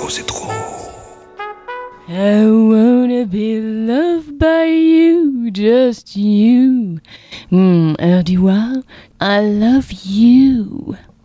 c'est trop. I wanna be loved by you, just you. I love you.